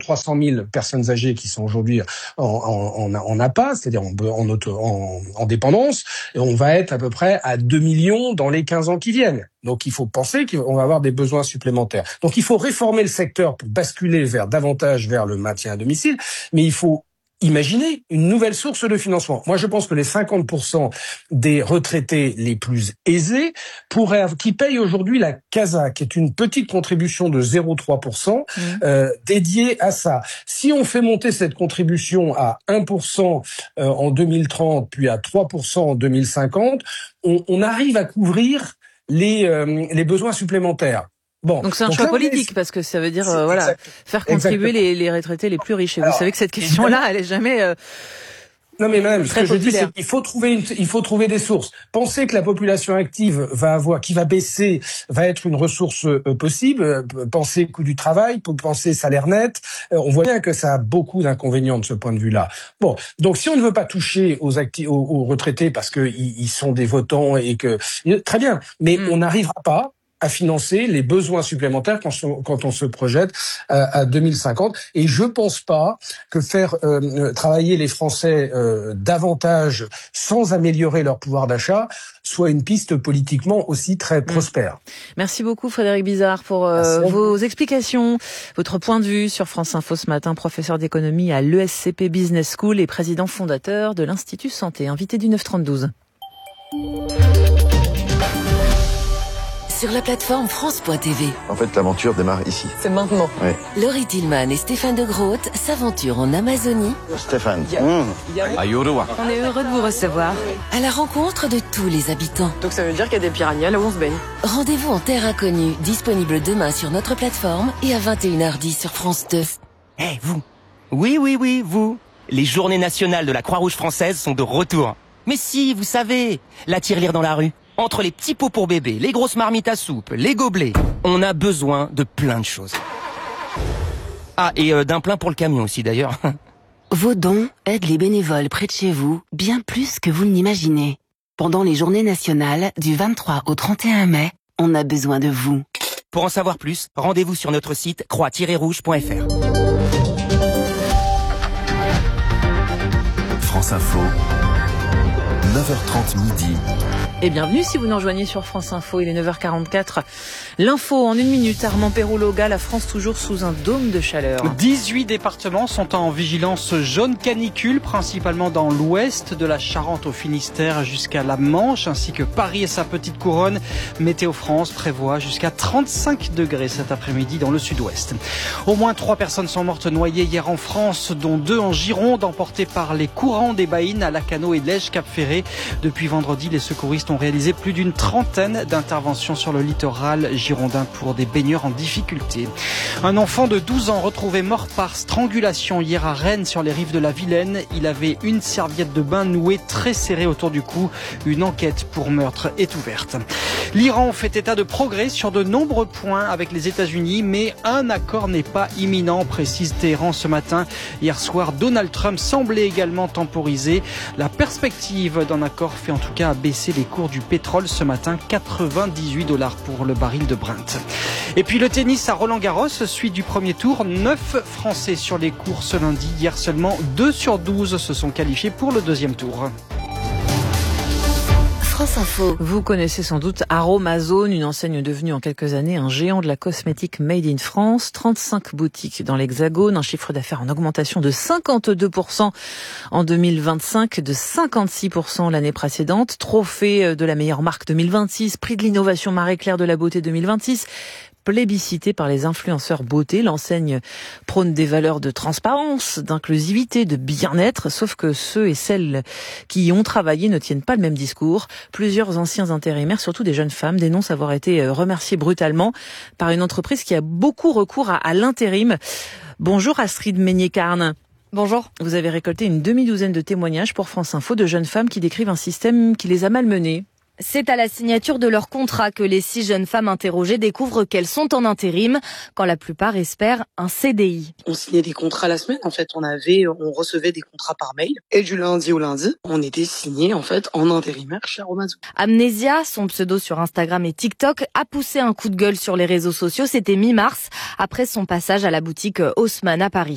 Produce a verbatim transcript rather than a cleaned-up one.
trois cent mille personnes âgées qui sont aujourd'hui en, en, en, en A P A, c'est-à-dire en, en, auto, en, en dépendance, et on va être à peu près à deux millions dans les quinze ans qui viennent. Donc il faut penser qu'on va avoir des besoins supplémentaires. Donc il faut réformer le secteur pour basculer vers davantage vers le maintien à domicile, mais il faut imaginer une nouvelle source de financement. Moi, je pense que les cinquante pour cent des retraités les plus aisés pourraient, qui payent aujourd'hui la CASA, qui est une petite contribution de zéro virgule trois pour cent mmh. euh, dédiée à ça. Si on fait monter cette contribution à un pour cent euh, en deux mille trente, puis à trois pour cent en deux mille cinquante, on, on arrive à couvrir les, euh, les besoins supplémentaires. Bon, donc c'est un donc choix là, politique, parce que ça veut dire euh, voilà faire contribuer les, les retraités les plus riches. Et Alors, vous savez que cette question-là, elle est jamais euh, non mais même ce que populaire. je dis, c'est qu'il faut trouver une, il faut trouver des sources. Penser que la population active va avoir, qui va baisser, va être une ressource euh, possible. Euh, penser coût du travail, penser salaire net. Euh, on voit bien que ça a beaucoup d'inconvénients de ce point de vue-là. Bon, donc si on ne veut pas toucher aux, acti- aux, aux retraités parce que ils, ils sont des votants et que très bien, mais mm. on n'arrivera pas à financer les besoins supplémentaires quand on, quand on se projette à, à deux mille cinquante. Et je pense pas que faire euh, travailler les Français euh, davantage sans améliorer leur pouvoir d'achat soit une piste politiquement aussi très prospère. Merci beaucoup Frédéric Bizard pour euh, vos explications, votre point de vue sur France Info ce matin, professeur d'économie à l'E S C P Business School et président fondateur de l'Institut Santé, invité du neuf trente-douze. Sur la plateforme France point T V. En fait, l'aventure démarre ici. C'est maintenant. Oui. Laurie Tillman et Stéphane de Groot s'aventurent en Amazonie. Stéphane. Yeah. Mmh. Yeah. On est heureux de vous recevoir. À la rencontre de tous les habitants. Donc ça veut dire qu'il y a des piranhas là où on se baigne. Rendez-vous en terre inconnue, disponible demain sur notre plateforme et à vingt et une heures dix sur France deux. Eh, hey, vous. Oui, oui, oui, vous. Les journées nationales de la Croix-Rouge française sont de retour. Mais si, vous savez, la tirelire dans la rue. Entre les petits pots pour bébé, les grosses marmites à soupe, les gobelets, on a besoin de plein de choses. Ah, et euh, d'un plein pour le camion aussi d'ailleurs. Vos dons aident les bénévoles près de chez vous bien plus que vous ne l'imaginez. Pendant les journées nationales du vingt-trois au trente et un mai, on a besoin de vous. Pour en savoir plus, rendez-vous sur notre site croix tiret rouge point f r. France Info, neuf heures trente midi. Et bienvenue si vous nous rejoignez sur France Info, il est neuf heures quarante-quatre. L'info en une minute, Armand Perrault-Loga, la France toujours sous un dôme de chaleur. dix-huit départements sont en vigilance jaune canicule, principalement dans l'ouest de la Charente au Finistère jusqu'à la Manche, ainsi que Paris et sa petite couronne. Météo France prévoit jusqu'à trente-cinq degrés cet après-midi dans le sud-ouest. Au moins trois personnes sont mortes noyées hier en France, dont deux en Gironde, emportées par les courants des Baïnes à Lacanau et Lège-Cap-Ferré. Depuis vendredi, les secouristes ont réalisé plus d'une trentaine d'interventions sur le littoral girondin pour des baigneurs en difficulté. Un enfant de douze ans retrouvé mort par strangulation hier à Rennes sur les rives de la Vilaine. Il avait une serviette de bain nouée très serrée autour du cou. Une enquête pour meurtre est ouverte. L'Iran fait état de progrès sur de nombreux points avec les États-Unis, mais un accord n'est pas imminent, précise Téhéran ce matin. Hier soir, Donald Trump semblait également temporiser. La perspective d'un accord fait en tout cas baisser les cours du pétrole ce matin, quatre-vingt-dix-huit dollars pour le baril de Brent. Et puis le tennis à Roland-Garros, suite du premier tour, neuf Français sur les cours ce lundi. Hier seulement deux sur douze se sont qualifiés pour le deuxième tour. France Info. Vous connaissez sans doute Aromazone, une enseigne devenue en quelques années un géant de la cosmétique made in France. trente-cinq boutiques dans l'Hexagone, un chiffre d'affaires en augmentation de cinquante-deux pour cent en deux mille vingt-cinq, de cinquante-six pour cent l'année précédente. Trophée de la meilleure marque deux mille vingt-six, prix de l'innovation Marie-Claire de la beauté deux mille vingt-six. Plébiscité par les influenceurs beauté, l'enseigne prône des valeurs de transparence, d'inclusivité, de bien-être, sauf que ceux et celles qui y ont travaillé ne tiennent pas le même discours. Plusieurs anciens intérimaires, surtout des jeunes femmes, dénoncent avoir été remerciés brutalement par une entreprise qui a beaucoup recours à, à l'intérim. Bonjour Astrid Meignet-Carne. Bonjour. Vous avez récolté une demi-douzaine de témoignages pour France Info de jeunes femmes qui décrivent un système qui les a malmenées. C'est à la signature de leur contrat que les six jeunes femmes interrogées découvrent qu'elles sont en intérim, quand la plupart espèrent un C D I. On signait des contrats la semaine, en fait, on avait, on recevait des contrats par mail, et du lundi au lundi, on était signés, en fait, en intérimaire chez Aromazone. Amnésia, son pseudo sur Instagram et TikTok, a poussé un coup de gueule sur les réseaux sociaux, c'était mi-mars, après son passage à la boutique Haussmann à Paris.